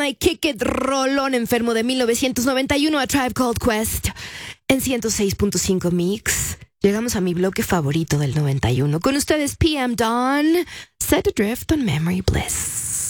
Rihanna y Kick It Rolón Enfermo de 1991 a Tribe Called Quest en 106.5 Mix. Llegamos a mi bloque favorito del 91. Con ustedes PM Dawn, Set Adrift on Memory Bliss.